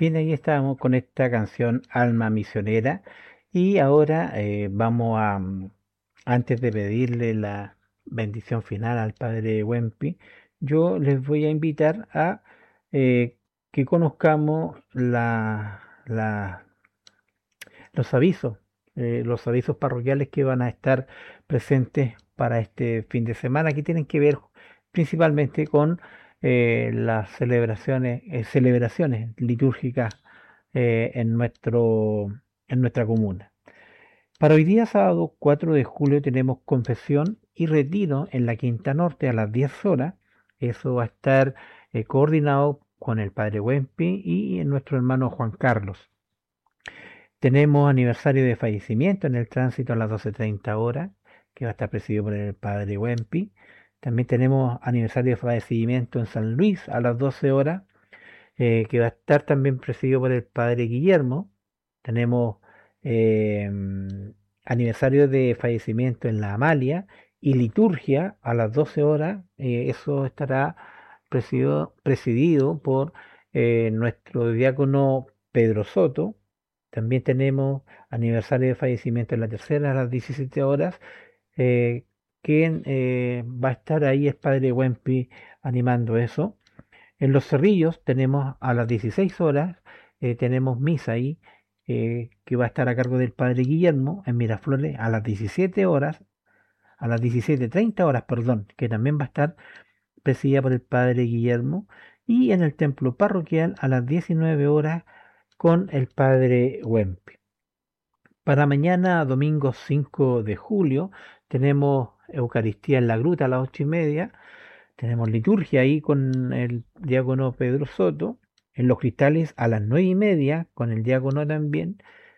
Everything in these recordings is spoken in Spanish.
Bien, ahí estábamos con esta canción Alma Misionera y ahora antes de pedirle la bendición final al Padre Wempi, yo les voy a invitar a eh, que conozcamos los avisos parroquiales que van a estar presentes para este fin de semana, que tienen que ver principalmente con las celebraciones litúrgicas en nuestra comuna. Para hoy día, sábado 4 de julio, tenemos confesión y retiro en la Quinta Norte a las 10 horas. Eso va a estar coordinado con el Padre Wempi y nuestro hermano Juan Carlos. Tenemos aniversario de fallecimiento en el tránsito a las 12:30 horas, que va a estar presidido por el Padre Wempi. También tenemos aniversario de fallecimiento en San Luis a las 12 horas, que va a estar también presidido por el Padre Guillermo. Tenemos eh, aniversario de fallecimiento en La Amalia y liturgia a las 12 horas. Eso estará presidido por nuestro diácono Pedro Soto. También tenemos aniversario de fallecimiento en la tercera a las 17 horas. eh, Quien va a estar ahí es Padre Wempi animando eso. En Los Cerrillos tenemos a las 16 horas, tenemos misa ahí, que va a estar a cargo del Padre Guillermo. En Miraflores a las 17 horas, a las 17:30 horas, perdón, que también va a estar presidida por el Padre Guillermo. Y en el templo parroquial a las 19 horas con el Padre Wempi. Para mañana, domingo 5 de julio, tenemos Eucaristía en la Gruta a las 8:30. Tenemos liturgia ahí con el diácono Pedro Soto. En Los Cristales a las 9:30 con el diácono también,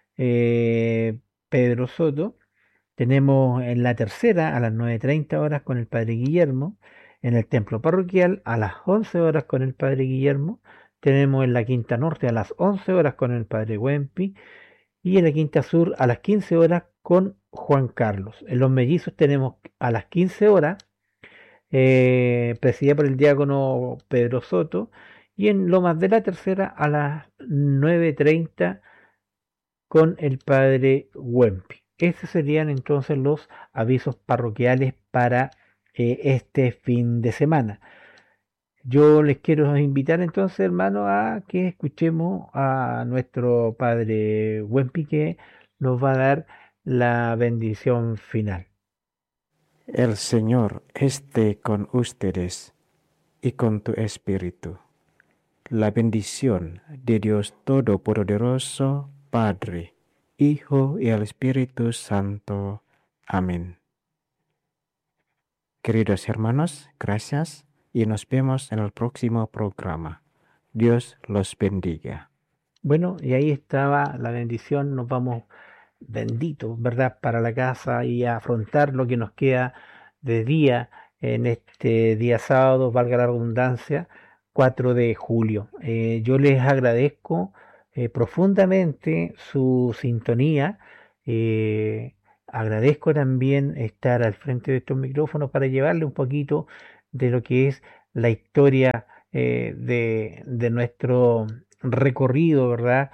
Pedro Soto. Tenemos en la tercera a las 9:30 horas con el Padre Guillermo. En el templo parroquial a las 11 horas con el Padre Guillermo. Tenemos en la Quinta Norte a las 11 horas con el Padre Wempi. Y en la Quinta Sur a las 15 horas con Juan Carlos. En Los Mellizos tenemos a las 15 horas, presidida por el diácono Pedro Soto. Y en Lomas de la Tercera a las 9:30 con el Padre Wempi. Esos serían entonces los avisos parroquiales para este fin de semana. Yo les quiero invitar entonces, hermano, a que escuchemos a nuestro Padre Wempi, que nos va a dar la bendición final. El Señor esté con ustedes y con tu espíritu. La bendición de Dios Todopoderoso, Padre, Hijo y el Espíritu Santo. Amén. Queridos hermanos, gracias y nos vemos en el próximo programa. Dios los bendiga. Bueno, y ahí estaba la bendición. Nos vamos benditos, ¿verdad? Para la casa y a afrontar lo que nos queda de día en este día sábado, valga la redundancia, 4 de julio. Yo les agradezco profundamente su sintonía. Agradezco también estar al frente de estos micrófonos para llevarle un poquito de lo que es la historia de nuestro recorrido, ¿verdad?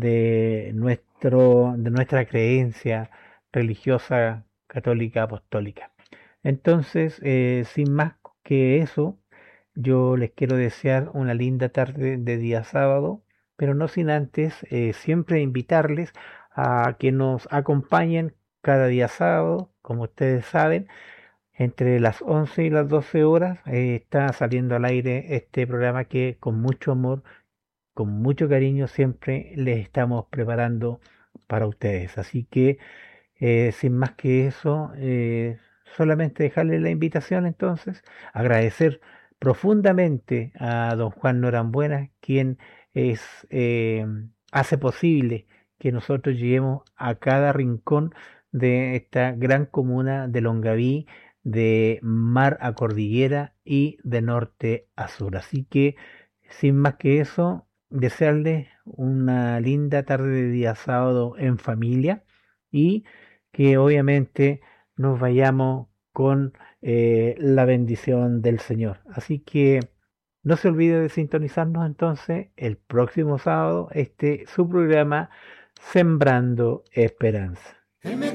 De nuestra creencia religiosa católica apostólica. Entonces, sin más que eso, yo les quiero desear una linda tarde de día sábado, pero no sin antes siempre invitarles a que nos acompañen cada día sábado. Como ustedes saben, entre las 11 y las 12 horas está saliendo al aire este programa que con mucho amor, con mucho cariño siempre les estamos preparando para ustedes. Así que sin más que eso, solamente dejarles la invitación entonces, agradecer profundamente a don Juan Norambuena, quien es, hace posible que nosotros lleguemos a cada rincón de esta gran comuna de Longaví, de mar a cordillera y de norte a sur. Así que, sin más que eso, desearles una linda tarde de día sábado en familia y que obviamente nos vayamos con la bendición del Señor. Así que No se olvide de sintonizarnos entonces el próximo sábado, su programa Sembrando Esperanza.